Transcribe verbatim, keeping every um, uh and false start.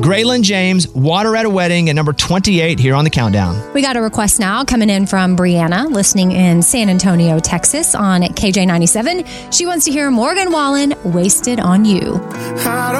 Graylin James, Water at a Wedding at number twenty-eight here on the countdown. We got a request now coming in from Brianna, listening in San Antonio, Texas on K J ninety-seven. She wants to hear Morgan Wallen, Wasted on You.